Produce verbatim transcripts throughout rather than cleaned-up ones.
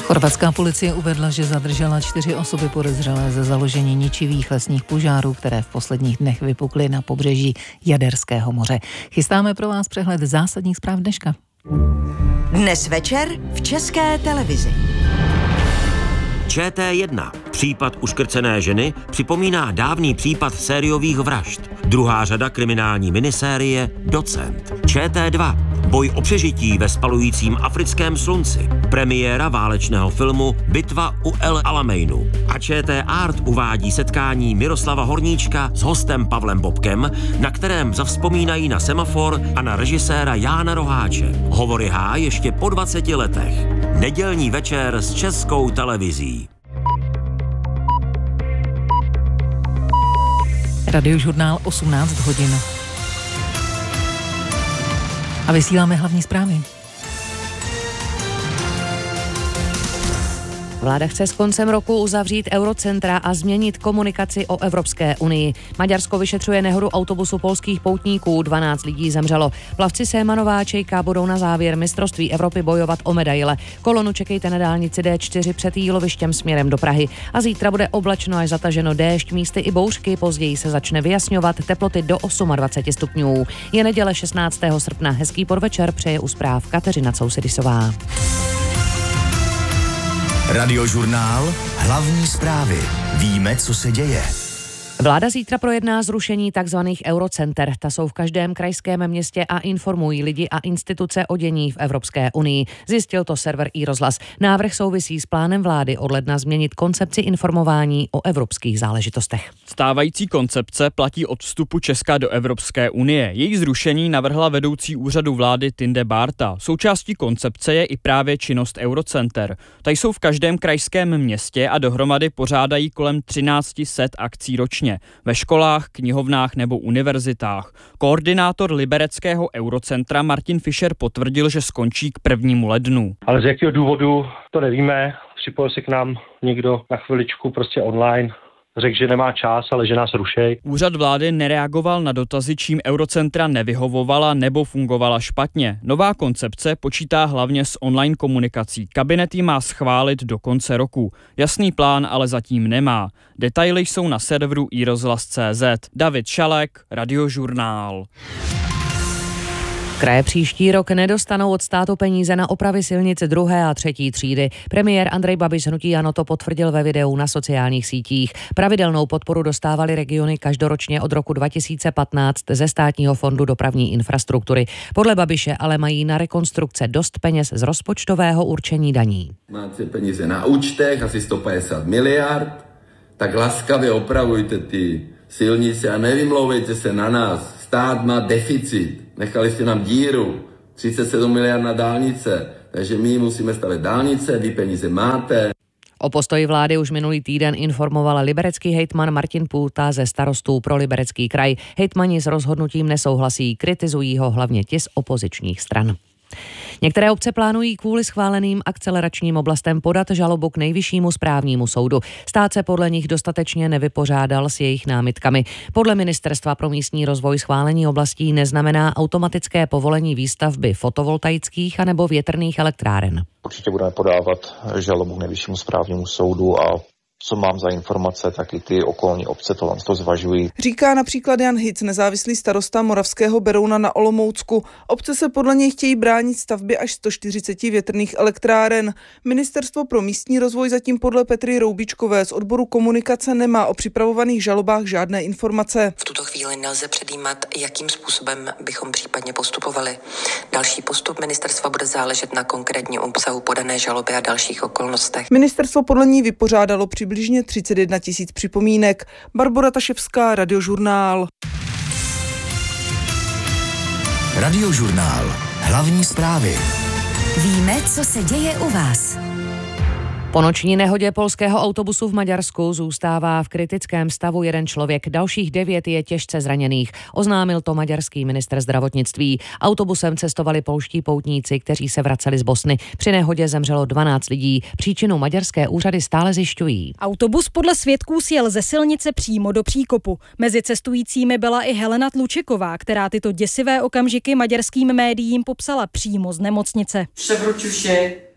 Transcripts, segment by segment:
Chorvatská policie uvedla, že zadržela čtyři osoby podezřelé ze založení ničivých lesních požárů, které v posledních dnech vypukly na pobřeží Jaderského moře. Chystáme pro vás přehled zásadních zpráv dneška. Dnes večer v České televizi. Č T jedna. Případ uškrcené ženy připomíná dávný případ sériových vražd. Druhá řada kriminální minisérie Docent. Č T dva. Boj o přežití ve spalujícím africkém slunci. Premiéra válečného filmu Bitva u El Alameinu. A Č T Art uvádí setkání Miroslava Horníčka s hostem Pavlem Bobkem, na kterém zavzpomínají na semafor a na režiséra Jána Roháče. Hovory H ještě po dvaceti letech. Nedělní večer s Českou televizí. Radiožurnál osmnáct hodin. A vysíláme hlavní zprávy. Vláda chce s koncem roku uzavřít eurocentra a změnit komunikaci o Evropské unii. Maďarsko vyšetřuje nehodu autobusu polských poutníků, dvanáct lidí zemřelo. Plavci Sémanová a Čejka budou na závěr mistrovství Evropy bojovat o medaile. Kolonu čekejte na dálnici D čtyři před Jílovištěm směrem do Prahy. A zítra bude oblačno až zataženo déšť, místy i bouřky, později se začne vyjasňovat, teploty do dvacet osm stupňů. Je neděle šestnáctého srpna, hezký podvečer přeje u zpráv Kateřina Cousedisová. Radiožurnál, hlavní zprávy. Víme, co se děje. Vláda zítra projedná zrušení tzv. Eurocenter. Ta jsou v každém krajském městě a informují lidi a instituce o dění v Evropské unii. Zjistil to server iRozhlas. Návrh souvisí s plánem vlády od ledna změnit koncepci informování o evropských záležitostech. Stávající koncepce platí od vstupu Česka do Evropské unie. Její zrušení navrhla vedoucí úřadu vlády Tinde Bárta. Součástí koncepce je i právě činnost Eurocenter. Ta jsou v každém krajském městě a dohromady pořádají kolem třináct set akcí ročně. Ve školách, knihovnách nebo univerzitách. Koordinátor libereckého Eurocentra Martin Fischer potvrdil, že skončí k prvnímu lednu. Ale z jakého důvodu, to nevíme. Připojil se k nám někdo na chviličku prostě online. Řekl, že nemá čas, ale že nás rušej. Úřad vlády nereagoval na dotazy, čím Eurocentra nevyhovovala nebo fungovala špatně. Nová koncepce počítá hlavně s online komunikací. Kabinet ji má schválit do konce roku. Jasný plán ale zatím nemá. Detaily jsou na serveru iRozhlas tečka cé zet. David Šalek, Radiožurnál. Kraje příští rok nedostanou od státu peníze na opravy silnic druhé a třetí třídy. Premiér Andrej Babiš z hnutí ANO to potvrdil ve videu na sociálních sítích. Pravidelnou podporu dostávaly regiony každoročně od roku dva tisíce patnáct ze Státního fondu dopravní infrastruktury. Podle Babiše ale mají na rekonstrukce dost peněz z rozpočtového určení daní. Máte peníze na účtech, asi sto padesát miliard, tak laskavě opravujte ty silnice a nevymlouvejte se na nás. Stát má deficit. Nechali jste nám díru, třicet sedm miliard na dálnice, takže my musíme stavět dálnice, vy peníze máte. O postoji vlády už minulý týden informoval liberecký hejtman Martin Půta ze Starostů pro Liberecký kraj. Hejtmani s rozhodnutím nesouhlasí, kritizují ho hlavně ti z opozičních stran. Některé obce plánují kvůli schváleným akceleračním oblastem podat žalobu k Nejvyššímu správnímu soudu. Stát se podle nich dostatečně nevypořádal s jejich námitkami. Podle Ministerstva pro místní rozvoj schválení oblastí neznamená automatické povolení výstavby fotovoltaických anebo větrných elektráren. Určitě budeme podávat žalobu k Nejvyššímu správnímu soudu a co mám za informace, tak i ty okolní obce tohle to zvažují. Říká například Jan Hic, nezávislý starosta Moravského Berouna na Olomoucku. Obce se podle něj chtějí bránit stavbě až sto čtyřicet větrných elektráren. Ministerstvo pro místní rozvoj zatím podle Petry Roubičkové z odboru komunikace nemá o připravovaných žalobách žádné informace. V tuto chvíli nelze předjímat, jakým způsobem bychom případně postupovali. Další postup ministerstva bude záležet na konkrétním obsahu podané žaloby a dalších okolnostech. Ministerstvo podle ní vypořádalo přibližně třicet jedna tisíc připomínek. Barbora Taševská, Radiožurnál. Radiožurnál. Hlavní zprávy. Víme, co se děje u vás. Po noční nehodě polského autobusu v Maďarsku zůstává v kritickém stavu jeden člověk, dalších devět je těžce zraněných. Oznámil to maďarský ministr zdravotnictví. Autobusem cestovali polští poutníci, kteří se vraceli z Bosny. Při nehodě zemřelo dvanáct lidí. Příčinu maďarské úřady stále zjišťují. Autobus podle svědků sjel ze silnice přímo do příkopu. Mezi cestujícími byla i Helena Tlučeková, která tyto děsivé okamžiky maďarským médiím popsala přímo z nemocnice. Převrótil se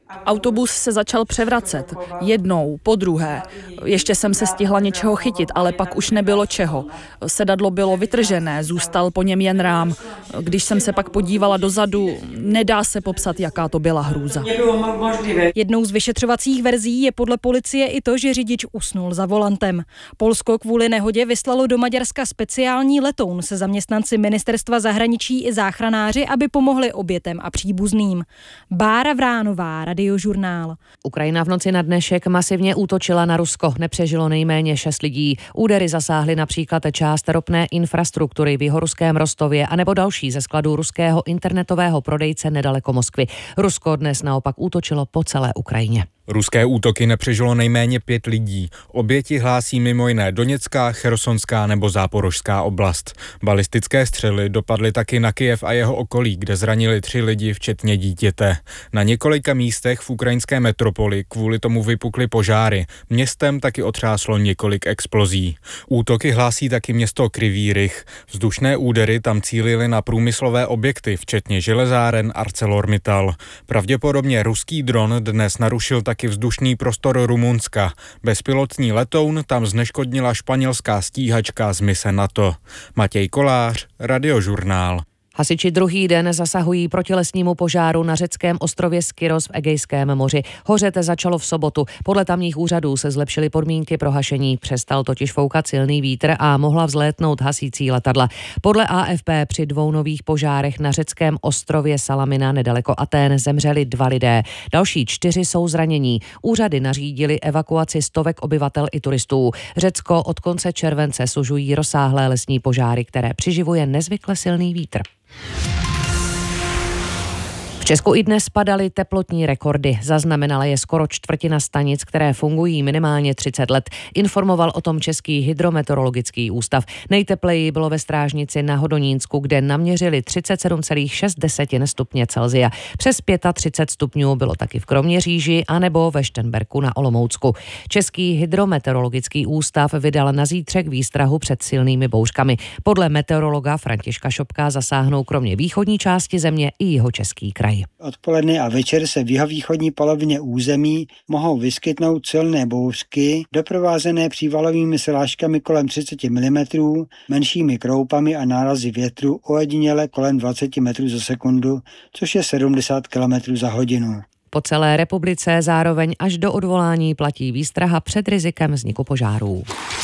Autobus se začal převracet. Jednou, po druhé. Ještě jsem se stihla něčeho chytit, ale pak už nebylo čeho. Sedadlo bylo vytržené, zůstal po něm jen rám. Když jsem se pak podívala dozadu, nedá se popsat, jaká to byla hrůza. Jednou z vyšetřovacích verzí je podle policie i to, že řidič usnul za volantem. Polsko kvůli nehodě vyslalo do Maďarska speciální letoun se zaměstnanci ministerstva zahraničí i záchranáři, aby pomohli obětem a příbuzným. Bára Vránová, Radiožurnál. Ukrajina v noci na dnešek masivně útočila na Rusko. Nepřežilo nejméně šest lidí. Údery zasáhly například část ropné infrastruktury v jihoruském Rostově anebo další ze skladů ruského internetového prodejce nedaleko Moskvy. Rusko dnes naopak útočilo po celé Ukrajině. Ruské útoky nepřežilo nejméně pět lidí. Oběti hlásí mimo jiné Doněcká, Chersonská nebo Záporožská oblast. Balistické střely dopadly taky na Kyjev a jeho okolí, kde zranili tři lidi, včetně dítěte. Na několika místech v ukrajinské metropoli kvůli tomu vypukly požáry. Městem taky otřáslo několik explozí. Útoky hlásí taky město Kryvý Rih. Vzdušné údery tam cílily na průmyslové objekty, včetně železáren ArcelorMittal. Pravděpodobně ruský dron dnes narušil taky vzdušný prostor Rumunska. Bezpilotní letoun tam zneškodnila španělská stíhačka z mise NATO. Matěj Kolář, Radiožurnál. Hasiči druhý den zasahují proti lesnímu požáru na řeckém ostrově Skyros v Egejském moři. Hořet začalo v sobotu. Podle tamních úřadů se zlepšily podmínky pro hašení. Přestal totiž foukat silný vítr a mohla vzlétnout hasící letadla. Podle A F P při dvou nových požárech na řeckém ostrově Salamina nedaleko Atén zemřeli dva lidé. Další čtyři jsou zranění. Úřady nařídili evakuaci stovek obyvatel i turistů. Řecko od konce července sužují rozsáhlé lesní požáry, které přiživuje nezvykle silný vítr. V Česku i dnes padaly teplotní rekordy. Zaznamenala je skoro čtvrtina stanic, které fungují minimálně třicet let. Informoval o tom Český hydrometeorologický ústav. Nejtepleji bylo ve Strážnici na Hodonínsku, kde naměřili třicet sedm celá šest stupně Celsia. Přes třicet pět stupňů bylo taky v Kroměříži anebo ve Šternberku na Olomoucku. Český hydrometeorologický ústav vydal na zítřek výstrahu před silnými bouřkami. Podle meteorologa Františka Šopka zasáhnou kromě východní části země i jihočeský kraj. Odpoledne a večer se v jihovýchodní polovině území mohou vyskytnout silné bouřky, doprovázené přívalovými srážkami kolem třicet milimetrů, menšími kroupami a nárazy větru ojediněle kolem dvacet metrů za sekundu, což je sedmdesát kilometrů za hodinu. Po celé republice zároveň až do odvolání platí výstraha před rizikem vzniku požárů.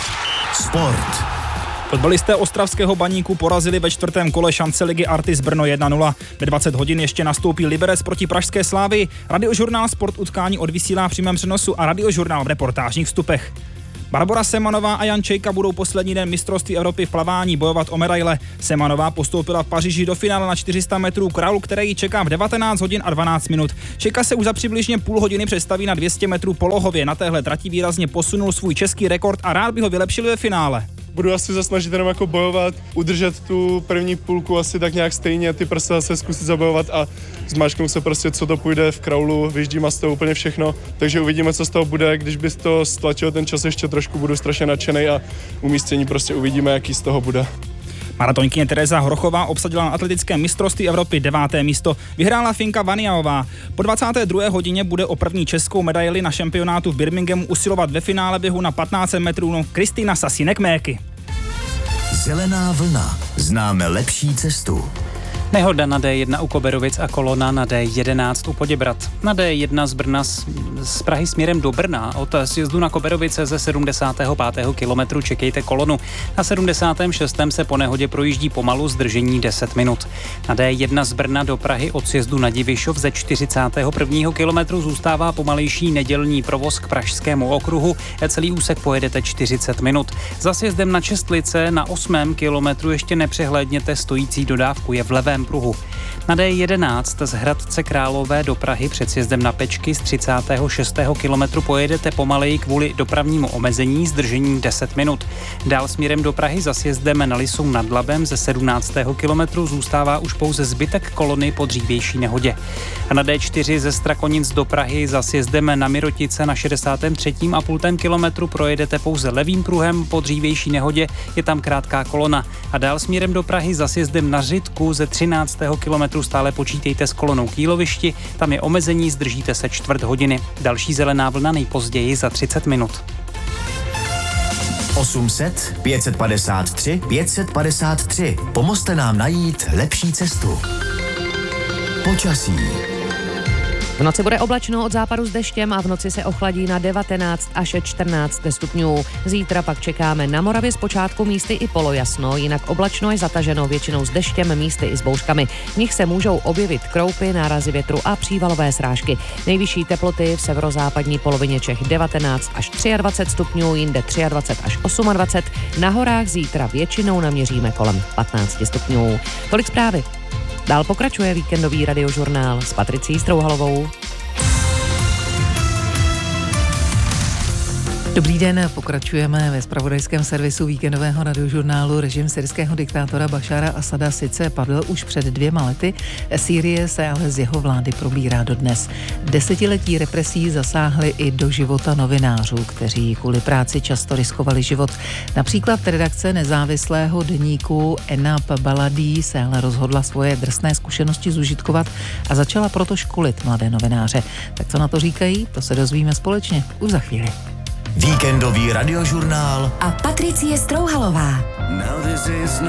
Sport. Fotbalisté ostravského Baníku porazili ve čtvrtém kole šance ligy Artis Brno jedna nula. Ve dvacet hodin ještě nastoupí Liberec proti pražské Slávii. Radiožurnál Sport utkání odvysílá v přímém přenosu a Radiožurnál v reportážních vstupech. Barbora Semanová a Jan Čejka budou poslední den mistrovství Evropy v plavání bojovat o medaile. Semanová postoupila v Paříži do finále na čtyři sta metrů kraul, který ji čeká v devatenáct hodin a dvanáct minut. Čejka se už za přibližně půl hodiny představí na dvě stě metrů polohově. Na téhle trati výrazně posunul svůj český rekord a rád by ho vylepšil ve finále. Budu asi se snažit jenom jako bojovat, udržet tu první půlku asi tak nějak stejně, ty prostě zase zkusit zabojovat a zmáčknout se prostě, co to půjde v kraulu, vyjíždím a z toho úplně všechno, takže uvidíme, co z toho bude, když bys to stlačil ten čas ještě trošku, budu strašně nadšenej a umístění prostě uvidíme, jaký z toho bude. Maratonkyně Tereza Horochová obsadila na atletickém mistrovství Evropy deváté místo. Vyhrála Finka Vaniaová. Po dvacáté druhé hodině bude o první českou medaili na šampionátu v Birminghamu usilovat ve finále běhu na patnáct metrů no Kristýna Sasinek-Méky. Zelená vlna. Známe lepší cestu. Nehoda na D jedna u Koberovic a kolona na D jedenáct u Poděbrad. Na D jedna z Brna z, z Prahy směrem do Brna od sjezdu na Koberovice ze sedmdesátého pátého kilometru čekejte kolonu. Na sedmdesátém šestém se po nehodě projíždí pomalu, zdržení deset minut. Na D jedna z Brna do Prahy od sjezdu na Divišov ze čtyřicátého prvního kilometru zůstává pomalejší nedělní provoz k Pražskému okruhu. Celý úsek pojedete čtyřicet minut. Za sjezdem na Čestlice na osmém kilometru ještě nepřehlédněte stojící dodávku, je v levém pruhu. Na D jedenáct z Hradce Králové do Prahy před sjezdem na Pečky z třicátého šestého kilometru pojedete pomaleji kvůli dopravnímu omezení, zdržení deset minut. Dál směrem do Prahy za sjezdem na Lisou nad Labem ze sedmnáctého kilometru zůstává už pouze zbytek kolony po dřívější nehodě. A na D čtyři ze Strakonic do Prahy za sjezdem na Mirotice na šedesátém třetím a půl kilometru projedete pouze levým pruhem, po dřívější nehodě je tam krátká kolona. A dál směrem do Prahy za sjezdem na Řitku ze třináctého třináctého kilometru stále počítejte s kolonou k jílovišti, tam je omezení, zdržíte se čtvrt hodiny. Další zelená vlna nejpozději za třicet minut. osm set, pět set padesát tři, pět set padesát tři. Pomozte nám najít lepší cestu. Počasí. V noci bude oblačno od západu s deštěm a v noci se ochladí na devatenáct až čtrnáct stupňů. Zítra pak čekáme na Moravě zpočátku místy i polojasno, jinak oblačno je zataženo většinou s deštěm, místy i s bouřkami. V nich se můžou objevit kroupy, nárazy větru a přívalové srážky. Nejvyšší teploty v severozápadní polovině Čech devatenáct až dvacet tři stupňů, jinde dvacet tři až dvacet osm. Na horách zítra většinou naměříme kolem patnáct stupňů. Tolik zprávy. Dál pokračuje víkendový radiožurnál s Patricí Strouhalovou. Dobrý den, pokračujeme ve zpravodajském servisu víkendového radiožurnálu. Režim syrského diktátora Bašára Asada sice padl už před dvěma lety, Sýrie se ale z jeho vlády probírá dodnes. Desetiletí represí zasáhly i do života novinářů, kteří kvůli práci často riskovali život. Například redakce nezávislého deníku Enab Baladi se ale rozhodla svoje drsné zkušenosti zužitkovat a začala proto školit mladé novináře. Tak co na to říkají, to se dozvíme společně už za chvíli. Víkendový radiožurnál a Patricie Strouhalová.